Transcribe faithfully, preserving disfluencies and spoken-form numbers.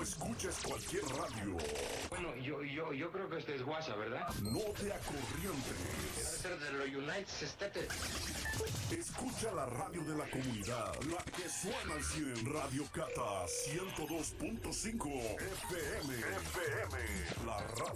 escuches cualquier radio. Bueno, yo, yo, yo creo que este es WhatsApp, ¿verdad? No te Debe acorrientes. ser de los United States. Escucha la radio de la comunidad, la que suena al cien. Radio Cata ciento dos punto cinco F M. F M. La radio